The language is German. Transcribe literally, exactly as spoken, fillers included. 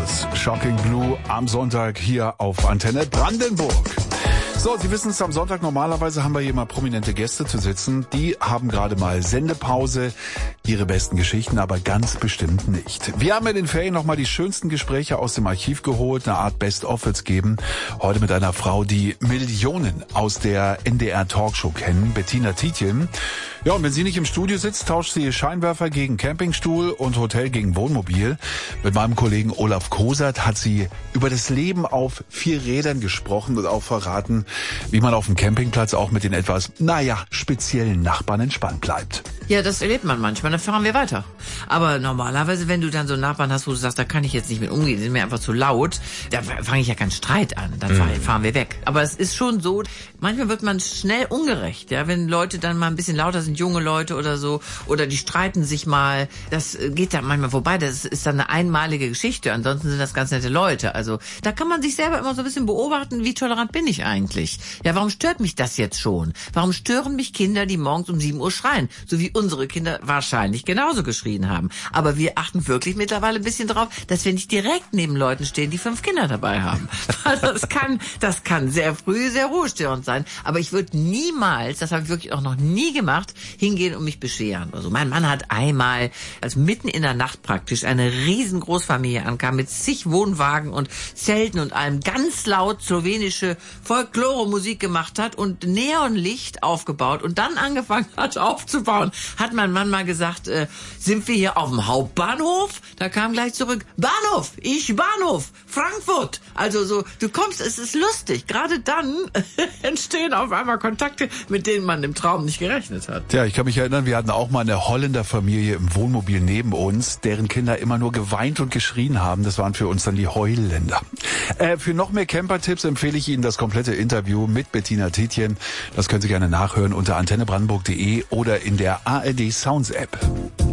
Brothers, Shocking Blue am Sonntag hier auf Antenne Brandenburg. So, Sie wissen es, am Sonntag normalerweise haben wir hier mal prominente Gäste zu sitzen. Die haben gerade mal Sendepause, ihre besten Geschichten aber ganz bestimmt nicht. Wir haben in den Ferien nochmal die schönsten Gespräche aus dem Archiv geholt, eine Art Best-of wird's geben. Heute mit einer Frau, die Millionen aus der N D R-Talkshow kennen, Bettina Tietjen. Ja, und wenn sie nicht im Studio sitzt, tauscht sie Scheinwerfer gegen Campingstuhl und Hotel gegen Wohnmobil. Mit meinem Kollegen Olaf Kosert hat sie über das Leben auf vier Rädern gesprochen und auch verraten, wie man auf dem Campingplatz auch mit den etwas, naja, speziellen Nachbarn entspannt bleibt. Ja, das erlebt man manchmal, dann fahren wir weiter. Aber normalerweise, wenn du dann so einen Nachbarn hast, wo du sagst, da kann ich jetzt nicht mit umgehen, die sind mir einfach zu laut, da fange ich ja keinen Streit an, dann mhm. fahren wir weg. Aber es ist schon so, manchmal wird man schnell ungerecht, ja, wenn Leute dann mal ein bisschen lauter sind, junge Leute oder so, oder die streiten sich mal, das geht dann manchmal vorbei, das ist dann eine einmalige Geschichte, ansonsten sind das ganz nette Leute. Also da kann man sich selber immer so ein bisschen beobachten, wie tolerant bin ich eigentlich? Ja, warum stört mich das jetzt schon? Warum stören mich Kinder, die morgens um sieben Uhr schreien? So wie unsere Kinder wahrscheinlich genauso geschrien haben. Aber wir achten wirklich mittlerweile ein bisschen drauf, dass wir nicht direkt neben Leuten stehen, die fünf Kinder dabei haben. Das kann, das kann sehr früh sehr ruhestörend sein. Aber ich würde niemals, das habe ich wirklich auch noch nie gemacht, hingehen und mich beschweren. Also mein Mann hat einmal, als mitten in der Nacht praktisch, eine riesen Großfamilie ankam mit zig Wohnwagen und Zelten und allem, ganz laut slowenische Folklore-Musik gemacht hat und Neonlicht aufgebaut und dann angefangen hat aufzubauen, hat mein Mann mal gesagt, äh, sind wir hier auf dem Hauptbahnhof? Da kam gleich zurück, Bahnhof, ich Bahnhof, Frankfurt. Also so, du kommst, es ist lustig. Gerade dann entstehen auf einmal Kontakte, mit denen man im Traum nicht gerechnet hat. Tja, ich kann mich erinnern, wir hatten auch mal eine Holländerfamilie im Wohnmobil neben uns, deren Kinder immer nur geweint und geschrien haben. Das waren für uns dann die Heuländer. Äh, für noch mehr Camper-Tipps empfehle ich Ihnen das komplette Interview mit Bettina Tietjen. Das können Sie gerne nachhören unter antenne brandenburg punkt de oder in der A R D Sounds App.